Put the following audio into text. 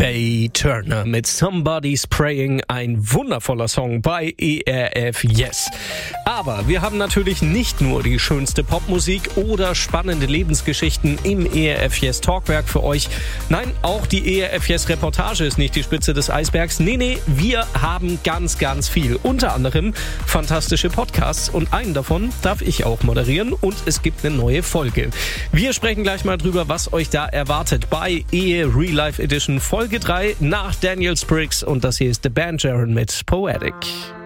Faye Turner mit Somebody's Praying, ein wundervoller Song bei ERF Yes. Aber wir haben natürlich nicht nur die schönste Popmusik oder spannende Lebensgeschichten im ERF Yes Talkwerk für euch. Nein, auch die ERF Yes Reportage ist nicht die Spitze des Eisbergs. Nee, wir haben ganz, ganz viel. Unter anderem fantastische Podcasts und einen davon darf ich auch moderieren und es gibt eine neue Folge. Wir sprechen gleich mal drüber, was euch da erwartet bei Ehe Real Life Edition Folge 3 nach Daniel Spriggs und das hier ist The Band Jaron mit Poetic.